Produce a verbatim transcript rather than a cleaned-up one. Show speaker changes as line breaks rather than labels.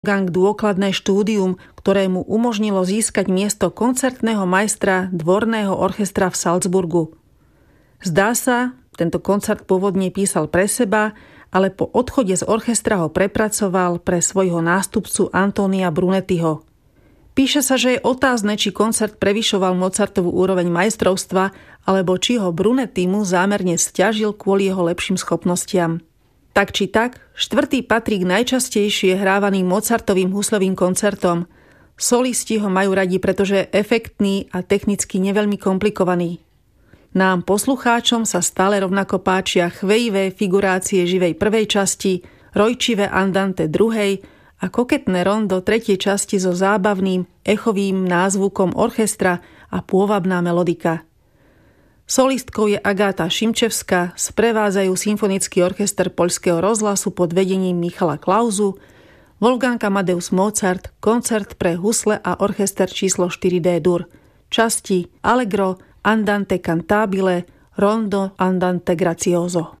Wolfgang dôkladné štúdium, ktoré mu umožnilo získať miesto koncertného majstra dvorného orchestra v Salzburgu. Zdá sa, tento koncert pôvodne písal pre seba, ale po odchode z orchestra ho prepracoval pre svojho nástupcu Antonia Brunettiho. Píše sa, že je otázne, či koncert prevyšoval Mozartovú úroveň majstrovstva, alebo či ho Brunetti mu zámerne sťažil kvôli jeho lepším schopnostiam. Tak či tak, štvrtý patrí k najčastejšie hrávaným Mozartovým huslovým koncertom. Solisti ho majú radi, pretože je efektný a technicky neveľmi komplikovaný. Nám poslucháčom sa stále rovnako páčia chvejivé figurácie živej prvej časti, rojčivé andante druhej a koketné rondo tretej časti so zábavným, echovým názvukom orchestra a pôvabná melodika. Solistkou je Agáta Šimčevská, sprevádzajú Symfonický orchester Poľského rozhlasu pod vedením Michala Klausu, Wolfgang Amadeus Mozart, koncert pre husle a orchester číslo štyri D-dur, časti Allegro, Andante cantabile, Rondo, Andante grazioso.